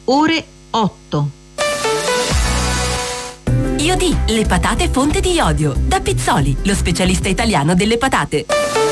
ore 8. Iodi, le patate fonte di iodio. Da Pizzoli, lo specialista italiano delle patate.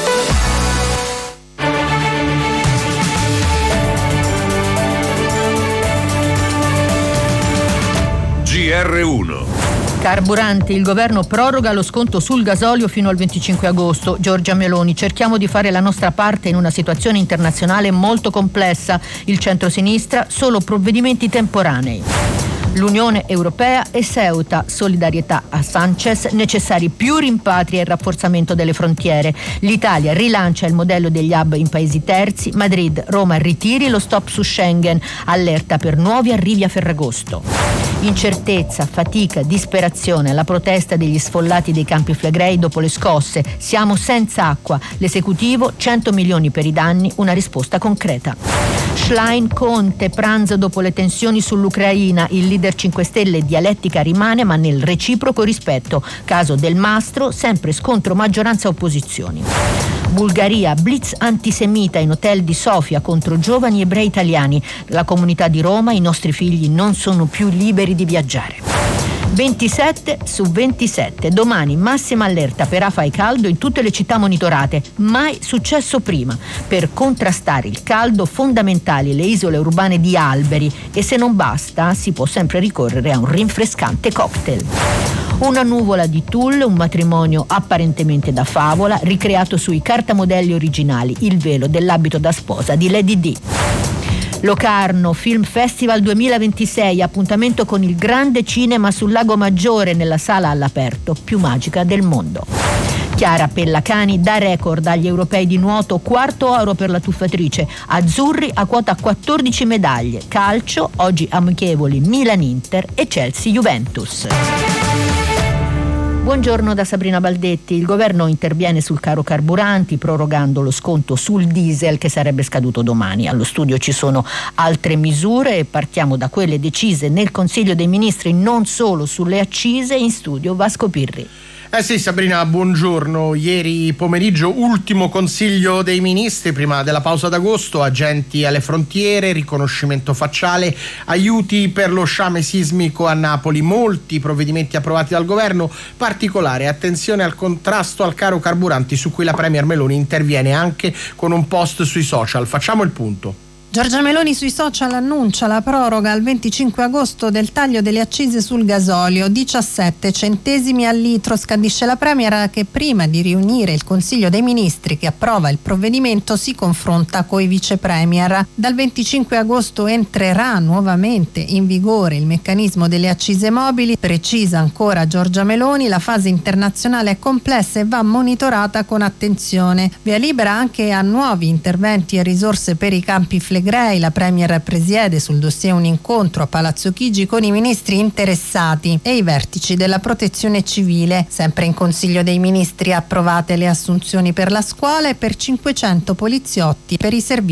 GR1. Carburanti, il governo proroga lo sconto sul gasolio fino al 25 agosto. Giorgia Meloni, cerchiamo di fare la nostra parte in una situazione internazionale molto complessa. Il centro-sinistra, solo provvedimenti temporanei. L'Unione Europea e Ceuta, solidarietà a Sanchez, necessari più rimpatri e il rafforzamento delle frontiere. L'Italia rilancia il modello degli hub in paesi terzi. Madrid, Roma ritiri lo stop su Schengen, allerta per nuovi arrivi a Ferragosto. Incertezza, fatica, disperazione, la protesta degli sfollati dei Campi Flegrei dopo le scosse. Siamo senza acqua. L'esecutivo, 100 milioni per i danni, una risposta concreta. Schlein, Conte, pranzo dopo le tensioni sull'Ucraina. Il leader 5 Stelle, dialettica rimane ma nel reciproco rispetto. Caso Del Mastro, sempre scontro maggioranza-opposizioni. Bulgaria, blitz antisemita in hotel di Sofia contro giovani ebrei italiani. La comunità di Roma, i nostri figli non sono più liberi di viaggiare. 27 su 27. Domani massima allerta per afa e caldo in tutte le città monitorate. Mai successo prima. Per contrastare il caldo, fondamentali le isole urbane di alberi, e se non basta si può sempre ricorrere a un rinfrescante cocktail. Una nuvola di tulle, un matrimonio apparentemente da favola, ricreato sui cartamodelli originali, il velo dell'abito da sposa di Lady Di. Locarno, Film Festival 2026, appuntamento con il grande cinema sul Lago Maggiore nella sala all'aperto più magica del mondo. Chiara Pellacani dà record agli europei di nuoto, quarto oro per la tuffatrice. Azzurri a quota 14 medaglie. Calcio, oggi amichevoli Milan-Inter e Chelsea-Juventus. Buongiorno da Sabrina Baldetti. Il governo interviene sul caro carburanti prorogando lo sconto sul diesel che sarebbe scaduto domani. Allo studio ci sono altre misure e partiamo da quelle decise nel Consiglio dei Ministri, non solo sulle accise. In studio Vasco Pirri. Sì, Sabrina, buongiorno. Ieri pomeriggio ultimo Consiglio dei Ministri prima della pausa d'agosto, agenti alle frontiere, riconoscimento facciale, aiuti per lo sciame sismico a Napoli, molti provvedimenti approvati dal governo, particolare attenzione al contrasto al caro carburanti su cui la Premier Meloni interviene anche con un post sui social. Facciamo il punto. Giorgia Meloni sui social annuncia la proroga al 25 agosto del taglio delle accise sul gasolio, 17 centesimi al litro. Scandisce la Premier che prima di riunire il Consiglio dei Ministri che approva il provvedimento si confronta coi vice premier. Dal 25 agosto entrerà nuovamente in vigore il meccanismo delle accise mobili. Precisa ancora Giorgia Meloni, la fase internazionale è complessa e va monitorata con attenzione. Via libera anche a nuovi interventi e risorse per i Campi Flegrei. La Premier presiede sul dossier un incontro a Palazzo Chigi con i ministri interessati e i vertici della Protezione Civile. Sempre in Consiglio dei Ministri approvate le assunzioni per la scuola e per 500 poliziotti per i servizi